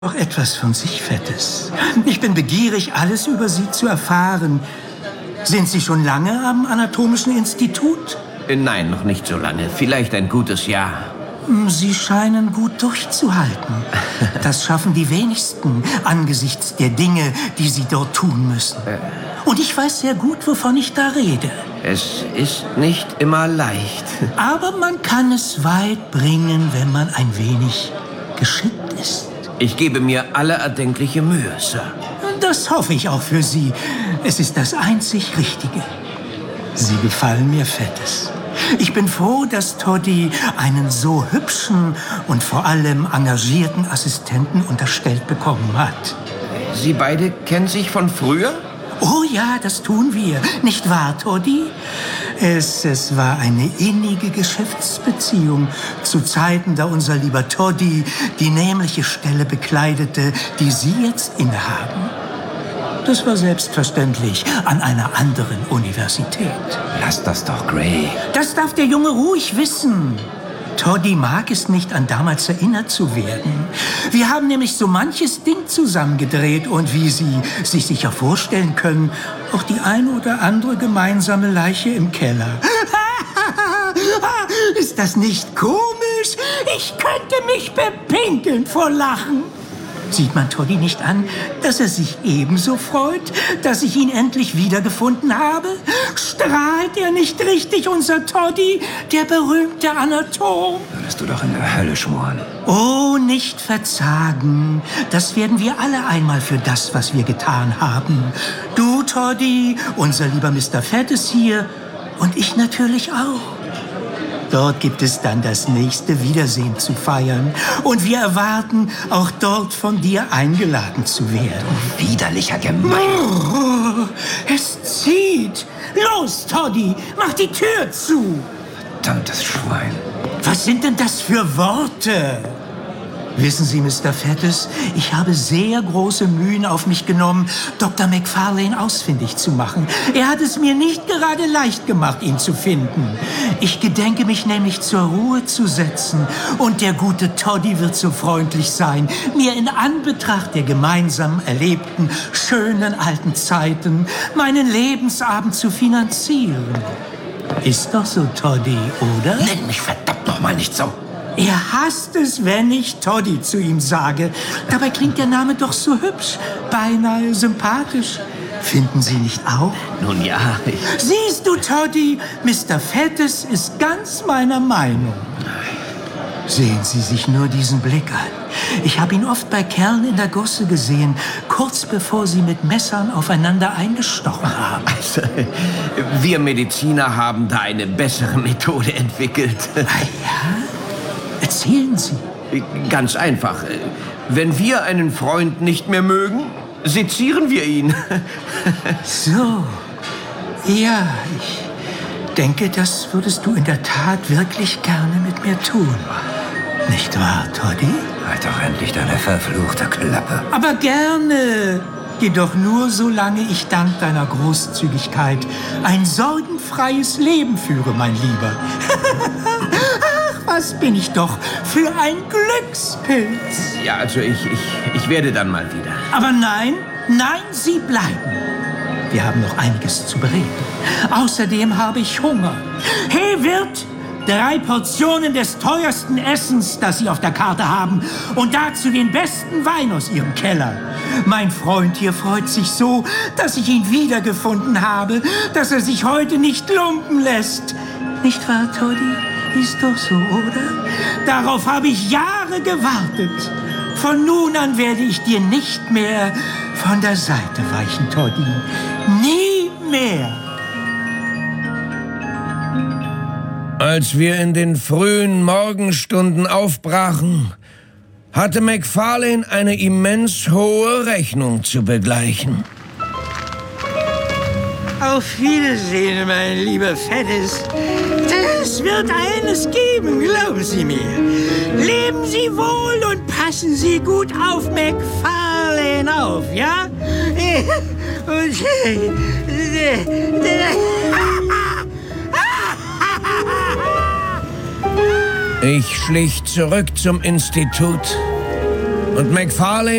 Noch etwas von sich, Fettes. Ich bin begierig, alles über Sie zu erfahren. Sind Sie schon lange am Anatomischen Institut? Nein, noch nicht so lange. Vielleicht ein gutes Jahr. Sie scheinen gut durchzuhalten. Das schaffen die wenigsten angesichts der Dinge, die sie dort tun müssen. Und ich weiß sehr gut, wovon ich da rede. Es ist nicht immer leicht. Aber man kann es weit bringen, wenn man ein wenig geschickt ist. Ich gebe mir alle erdenkliche Mühe, Sir. Das hoffe ich auch für Sie. Es ist das einzig Richtige. Sie gefallen mir, Fettes. Ich bin froh, dass Toddy einen so hübschen und vor allem engagierten Assistenten unterstellt bekommen hat. Sie beide kennen sich von früher? Oh ja, das tun wir. Nicht wahr, Toddy? Es war eine innige Geschäftsbeziehung zu Zeiten, da unser lieber Toddy die nämliche Stelle bekleidete, die Sie jetzt innehaben. Das war selbstverständlich an einer anderen Universität. Lass das doch, Gray. Das darf der Junge ruhig wissen. Toddy mag es nicht, an damals erinnert zu werden. Wir haben nämlich so manches Ding zusammengedreht und wie Sie sich sicher vorstellen können, auch die ein oder andere gemeinsame Leiche im Keller. Ist das nicht komisch? Ich könnte mich bepinkeln vor Lachen. Sieht man Toddy nicht an, dass er sich ebenso freut, dass ich ihn endlich wiedergefunden habe? Strahlt er nicht richtig, unser Toddy, der berühmte Anatom? Würdest du doch in der Hölle schmoren. Oh, nicht verzagen. Das werden wir alle einmal für das, was wir getan haben. Du, Toddy, unser lieber Mr. Fettes hier und ich natürlich auch. Dort gibt es dann das nächste Wiedersehen zu feiern. Und wir erwarten, auch dort von dir eingeladen zu werden. Widerlicher Gemein. Oh, es zieht. Los, Toddy, mach die Tür zu. Verdammtes Schwein. Was sind denn das für Worte? Wissen Sie, Mr. Fettes, ich habe sehr große Mühen auf mich genommen, Dr. McFarlane ausfindig zu machen. Er hat es mir nicht gerade leicht gemacht, ihn zu finden. Ich gedenke mich nämlich zur Ruhe zu setzen. Und der gute Toddy wird so freundlich sein, mir in Anbetracht der gemeinsam erlebten, schönen alten Zeiten meinen Lebensabend zu finanzieren. Ist doch so, Toddy, oder? Nenn mich verdammt noch mal nicht so. Er hasst es, wenn ich Toddy zu ihm sage. Dabei klingt der Name doch so hübsch, beinahe sympathisch. Finden Sie nicht auch? Nun ja, Siehst du, Toddy, Mr. Fettes ist ganz meiner Meinung. Sehen Sie sich nur diesen Blick an. Ich habe ihn oft bei Kerlen in der Gosse gesehen, kurz bevor sie mit Messern aufeinander eingestochen haben. Also, wir Mediziner haben da eine bessere Methode entwickelt. Ah ja? Erzählen Sie. Ganz einfach. Wenn wir einen Freund nicht mehr mögen, sezieren wir ihn. So. Ja, ich denke, das würdest du in der Tat wirklich gerne mit mir tun. Nicht wahr, Toddy? Halt doch endlich deine verfluchte Klappe. Aber gerne. Jedoch nur, solange ich dank deiner Großzügigkeit ein sorgenfreies Leben führe, mein Lieber. Was bin ich doch für ein Glückspilz. Ja, also ich werde dann mal wieder. Aber nein, Sie bleiben. Wir haben noch einiges zu bereden. Außerdem habe ich Hunger. Hey, Wirt, 3 Portionen des teuersten Essens, das Sie auf der Karte haben. Und dazu den besten Wein aus Ihrem Keller. Mein Freund hier freut sich so, dass ich ihn wiedergefunden habe, dass er sich heute nicht lumpen lässt. Nicht wahr, Toddy? Ist doch so, oder? Darauf habe ich Jahre gewartet. Von nun an werde ich dir nicht mehr von der Seite weichen, Toddy. Nie mehr. Als wir in den frühen Morgenstunden aufbrachen, hatte McFarlane eine immens hohe Rechnung zu begleichen. Auf Wiedersehen, mein lieber Fettes. Es wird eines geben, glauben Sie mir. Leben Sie wohl und passen Sie gut auf McFarlane auf, ja? Und ich schlich zurück zum Institut Und McFarlane